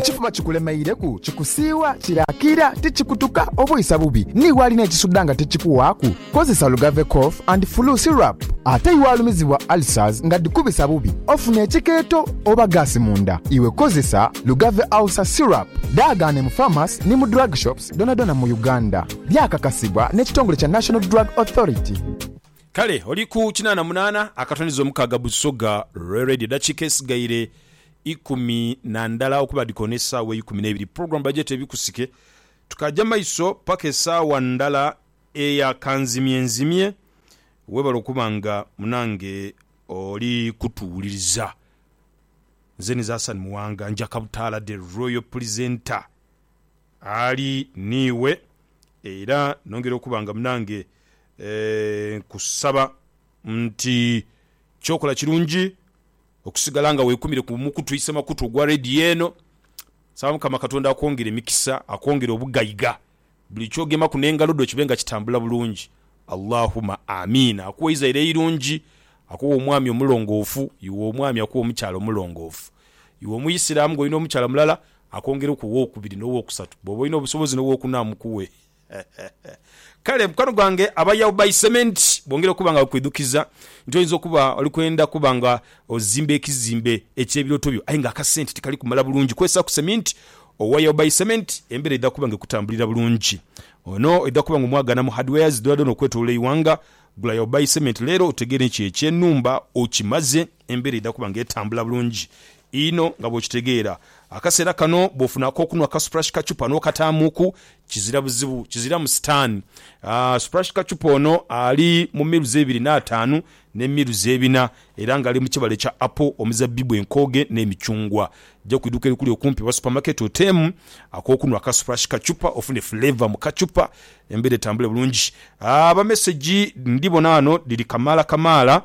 Chifuma chikulemeireku chikusiwa chirakira tichikutuka obuyisa bubi ni walina ekisudanga techikuwaku kozesa Lugave cough and flu syrup ate iwalumizibwa ulcers nga dikubisa bubi ofuna ekikeeto oba gasi munda iwe kozesa Lugave ulcer syrup dagane mu pharmacy ni mu drug shops donadona mu Uganda byakakasibwa n'ekitongole kya National Drug Authority. Kale oli ku 88 akatonizo mukaga busoga radio dachike sigaire 10 okuba dikonesa we 12 program budget ebikusike tukaja maiso paka esawa ndala eya kanzimye webalo okubanga munange oli kutuwuliriza nzeni za Hassan Muwanga Njakabutala the royal presenter ali niwe era nongera okubanga munange kusaba nti chokola kirungi okusigalanga wekumire ku mukutu isema kutu gwa radio eno sabamu kama Katonda akwongera emikisa akwongera obugayiga buli kyogema kunenga lodo kibenga kitambula bulungi Allahumma amina akuwaiza ire irungi akuwa omwami omulongoofu iwo omwami akuwa omukyalo omulongoofu iwo omuyisiramu go ino omukyalo mulala akwongera ku wokubiri no wokusatu bobo ino obusobozi no wokunamu kuwe kale mukano gwange abayawo by cement bongera kubanga kwedukiza ntoyinza okuba oli kwenda kubanga ozimbe ekizimbe ekyebiroto byo ayenga akasente tikali kumala bulungi kwesa ku cement owayawo by cement embere da kubanga kutambulira bulungi ono edda kubanga mwagana mu hardwares dodo no kwetole iwanga gula yawo by cement lero otegere ekyenumba okimaze embere da kubanga etambula bulungi ino ngabo kitegeera akasera kano bofunako kunwa ka splash kachupa no katamuku kizira buzibu kizira mu stand splash kachupa ono ali mu miruze 25 ne miruze 4 era nga ali mu kibale cha apple omuzabibu enkoge n'emichungwa je kuiduka kuli okumpi wa supermarket otemu akokunwa ka splash kachupa ofune flavor mu kachupa embere tambule bulungi aba message ndibona ano dili kamala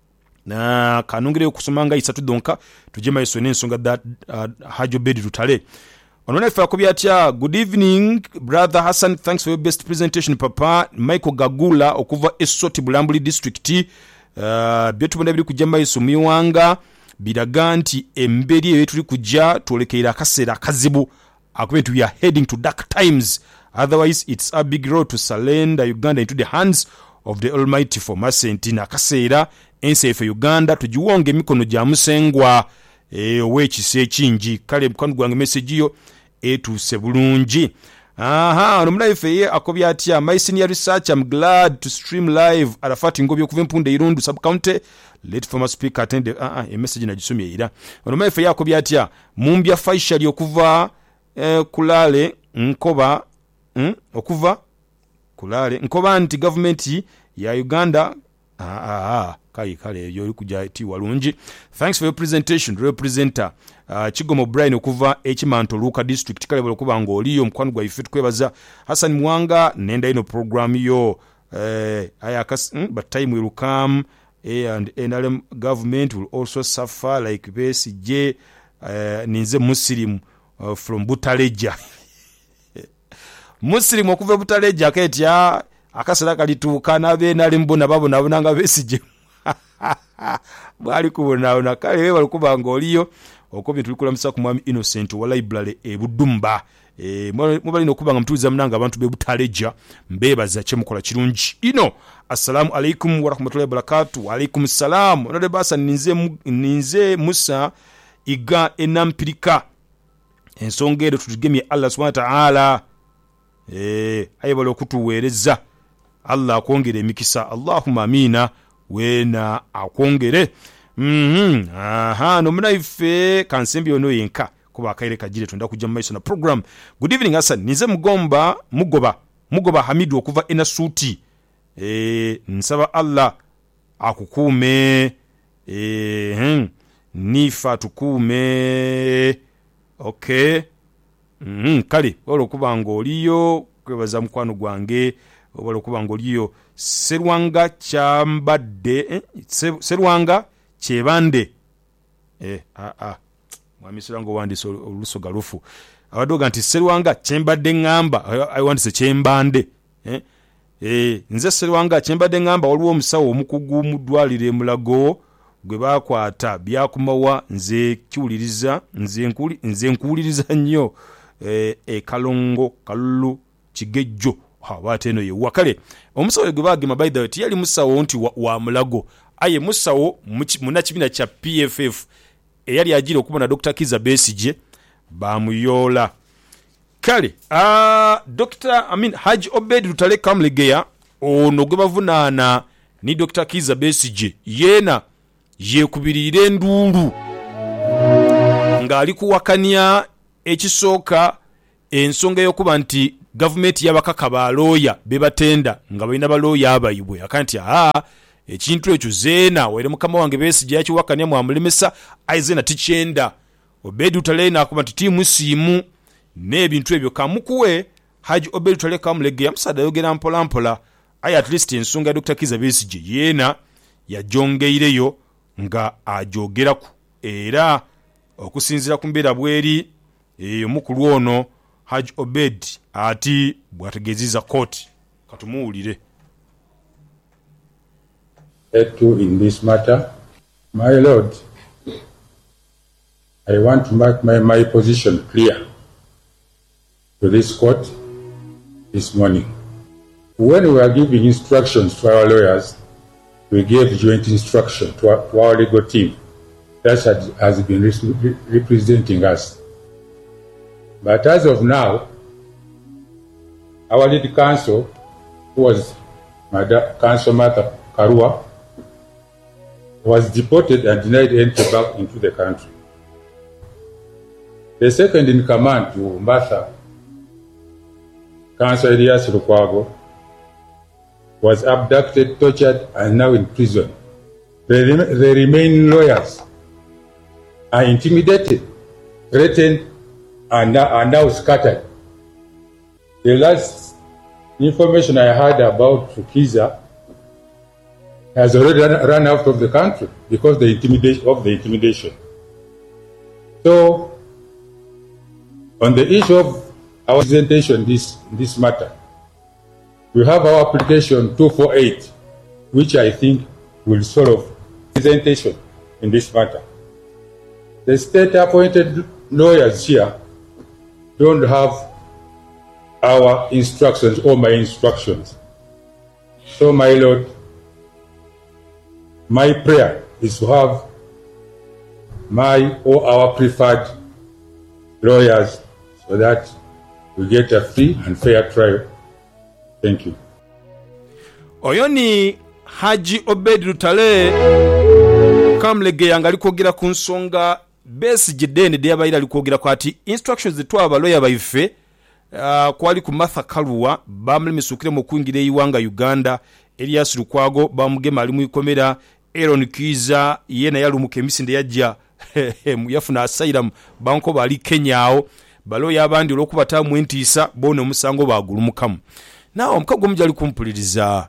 na kanungire okusomanga isatu donka tujema yeso n'ensonga da hajo bedi tutale onone fa ko byatya. Good evening brother Hassan, thanks for your best presentation papa. Michael Gagula okuva Esoti Bulambuli district byetu bonna biri kujja yeso miwanga biraga nti emberi eyo tuli kujja tuolekeera akaseera akazibu akubentu we are heading to dark times, otherwise it's a big road to surrender Uganda into the hands of the Almighty for masentina akaseera ensi efe Uganda tujiwonge emikono gya musengwa owekise ekingi. Kale mukano gwange message yo etuse bulungi. Ono mlife ye akobya atya. My senior research, I'm glad to stream live Arafati Ngobyo kuva Mpunde Irundu sub county. Late former speaker attend a message na jisomye ira. Ono mlife ye akobya atya. Mumbya Faisha lyokuva kulale nkoba okuva kulale nkoba anti government ya Uganda kale yo kuja ti walungi. Thanks for your presentation representer Chigomo Brian okuva Ekimanto Luka district. Kale balokuba ngoliyo mkwano gwa ife tukwebaza Hassan Muwanga nenda ino program yo but time will come and NRM government will also suffer like BSJ ninze Muslim from Butaleja Muslim okuva Butaleja ketya akasala kalituuka nabe nali mbona babona nga besije bali kubona kale we walikuba ngoliyo okobye tulikula musaku mwami Innocent wa library ebudumba mubali nokubanga mtuliza mnanga abantu bebutaleja mbebaza chemukola kirungi ino. Assalamu alaikum wa rahmatullahi wa barakatuh. Wa alaikum salam. Onode basa ninze Musa iga enampirika ensongero tutugemye Allah subhanahu wa ta'ala ayebalo okutuweereza Allah akwongere emikisa Allahumma amina wena akwongere no mnaife kansembi ono yenka kuba akaire kajire tunda kujja maiso na program. Good evening Hassan, nize mugoba Hamidu okuva Enasuti nsaba Allah akukume nifa tukume okay kale walo kuba ngoliyo kwebaza mkwano gwange walo kuba ngoliyo Serwanga chambade Serwanga chebande mwamisirango wandise olusoga lufu abadoga nti Serwanga chembade ngamba I want to say chembande nze Serwanga chembade ngamba waliwo omusawo omukugu mudwalire mulago gwe bakwata byakumawa nze kiwuliriza nze nkuwuliriza nnyo Kalongo Kalulu Kigejjo bw'ate eno ye wakale omusawo gwe bagema by the way tiyali musawo nti wa mulago aye musawo munakibiina kya PFF eyali agira okubona Dr. Kizza Besigye bamuyoola kale Haji Obed Lutale Kamlegeya ono gwe bavunaana ni Dr. Kizza Besigye yeena yeekubirira enduulu ng'ali kuwakanya ekisooka ensonga y'okuba nti gavumenti y'abakaka balooya bebatenda nga balina balooya abayibwe akanti ekintu ekyo zeena were mukama wange Besigye yakiwakanya mwamulemesa aizena tikyenda Obed Lutale n'akuba nti tiimu siimu n'ebintu ebyo kamukuwe Haji Obed Lutale Kamlegeya musada yogera mpola mpola aye at least ensonga ya Dr. Kizza Besigye yeena yajongeireyo nga ajogeraku era okusinzira ku mbeera bweri omukulu ono Haji Obed ati bwategeziza kooti katumuwulire. In this matter, my lord, I want to make my position clear to this court this morning. When we are giving instructions to our lawyers, we gave joint instruction to our legal team that has been representing us. But as of now, our lead counsel, who was Counsel Martha Karua, was deported and denied entry back into the country. The second in command to Martha, Counsel Elias Lukwago, was abducted, tortured, and now in prison. The remaining lawyers are intimidated, threatened, and are now scattered. The last information I heard about Kizza has already run out of the country because of the intimidation. So, on the issue of our presentation in this matter, we have our application 248, which I think will solve presentation in this matter. The state-appointed lawyers here don't have our instructions or my instructions. So, my lord, my prayer is to have my or our preferred lawyers so that we get a free and fair trial. Thank you. Oyoni Haji Obed Lutale Kamlegeya nga alikogera ku nsonga Besigye dene de yabayira alikogera kwati instructions zetwa abaloya baife kwali ku Martha Karua bamulimisukire mu kwingira iwanga Uganda Elias Lukwago bamugema ali mu ikomera Aaron Kizza yena yalumuke emisinde yajja yafuna asylum banko bali Kenyao baloya abandi olwokubata mu entiisa bona omusango bagulumukamu nawo omukago mujali kumpuliriza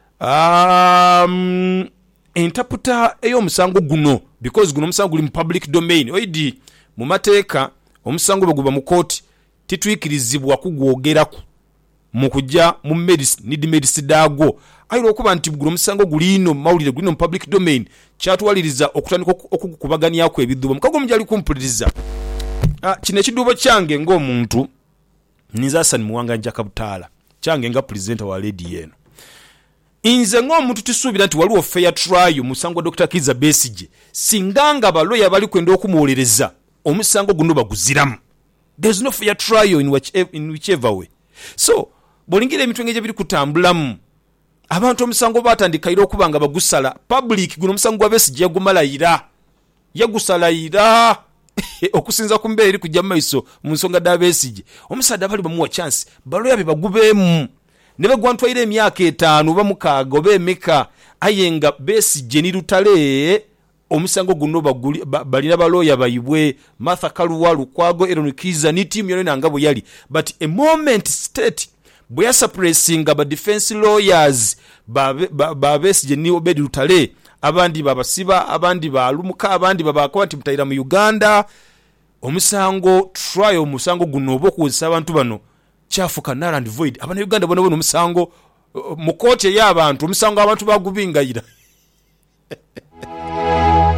interpreter eyo omusango guno because guno omusango guli mu public domain oidi mu mateeka omusango baguba mu court titwikirizibwa kugwogeraku mu kujja mu medicine dago ayiro okuba nti guno omusango gulino mawulire gulino mu public domain kyatwaliriza okutandika okukubaganya ku ebidubo mukago mujali kumpuliriza kino ekidubo kyange ng'omuntu Nizasani Muwanga Njakabutala kyange nga presenter wa lady yeno inze ng'omuntu tisuubira nti waliwo fair trial musango Dr. Kizza Besigye singanga baloya bali kwenda okumuwolereza omusango guno baguziramu. There's no fair trial in whichever way. So bolingire emitwenge gye biri kutambulamu abantu omusango batandikaira okubanga bagusala public guno omusango gwa Besigye yagusalayira okusinza ku mbeera eri kujja maiso mu nsonga da Besigye omusada bali bamuwa chance baloya be bagubeemu ne bagwantwaira emyaka 5 oba 6 oba emeka ayenga Besigye ni Lutale omusango guno balina baloya bayibwe Martha Karua Lukwago Aaron Kizza ni team yone nangabo yali but a moment state bwe suppressing ba defense lawyers ba Besigye ni Obed Lutale abandi babasiba abandi balumuka abandi babakoba nti mutayira mu Uganda omusango trial omusango guno obokuwesa abantu bano kyafuka null and void abana Uganda bono omusango mu kooti y'abantu omusango abantu bagubingayira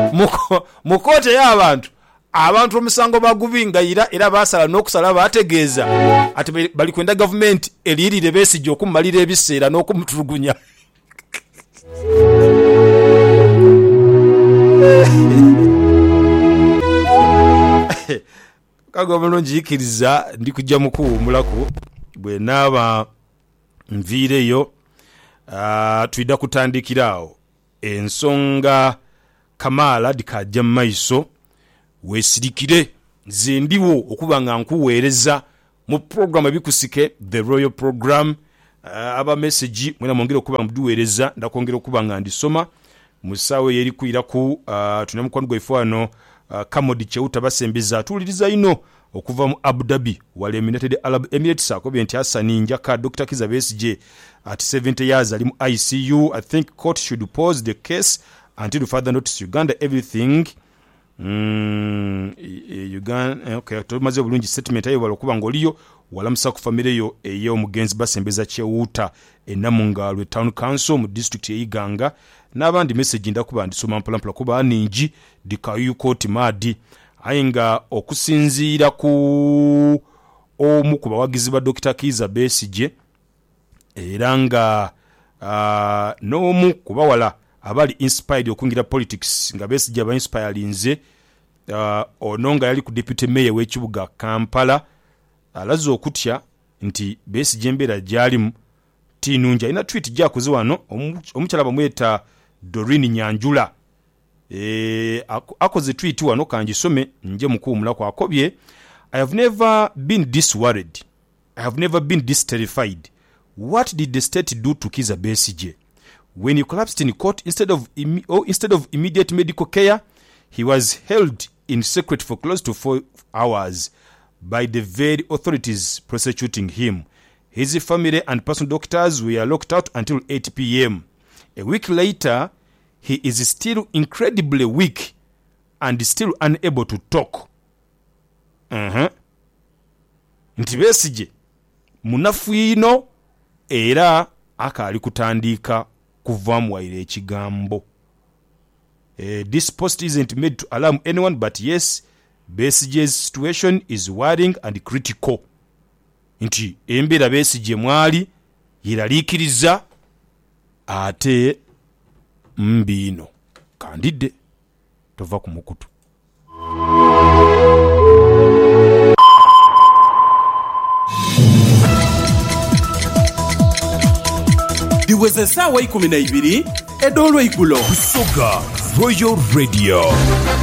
mukote y'abantu omusango bagubinga era basala n'okusala bategeeza ati bali kwenda gavumenti eriyirire Besigye okumumalira ebiseera n'okumutulugunya. Kago bulungi yikiriza ndi kujja mukuwumulako bwe naaba nviireyo twida kutandikiraawo ensonga Kamala dikajja mu maiso weesirikire nze ndiwo okuba nga nkuweereza mu program ebikusike the royal program aba message mwena mwongere okuba mduweereza ndakongera okuba nga ndisoma musawe yeri kuira ku tunamukwano gwaifu wano Kamodi Cheuta basembeza tuliriza ino okuva mu Abu Dhabi wale United Arab Emirates akobye nti Hassan Njaka Dr. Kizza Besigye at 70 years ali mu ICU. I think court should pause the case until further notice. Uganda everything Uganda okay tumaze bulungi statement ayo balokuba ngoliyo walamusa ku family yo eyo mugenzi basembeza Cheuta enamungalwe town council mu district ye Iganga n'abandi message ndakuba ndisoma mpalampala kuba aninji dikayu court madi ayinga okusinziira ku omu ku bawagizi ba Dr. Kizza Besigye era nga n'omu ku bawala abali inspired okungira politics nga Besigye aba inspirinze ononga yali ku deputy mayor w'ekibuga Kampala alazo okutya nti Besigye embeera gyalimu tinunja ina tweet gyakoze wano omukyala bamweta Doreen Nyanjula akoze tweet wano kanjisome nje mukuumula kwa akobye. I have never been this worried. I have never been this terrified. What did the state do to Kizza Besigye? When he collapsed in court, instead of immediate medical care, he was held in secret for close to 4 hours by the very authorities prosecuting him. His family and personal doctors were locked out until 8 p.m. A week later, he is still incredibly weak and still unable to talk. Nti Besigye munafu ino era akaali kutandika kuvamu waire ekigambo. This post isn't made to alarm anyone, but yes, Besigye's situation is worrying and critical. Nti embeera Besigye mwali yiraliikiriza ate mbino kandide tova ku mukutu. Diweze sawa 12 edolwe igulo Soka Royal Radio.